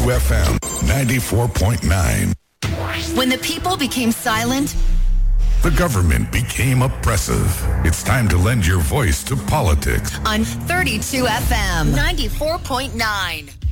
FM 94.9. When the people became silent, the government became oppressive. It's time to lend your voice to politics. On 32 FM 94.9.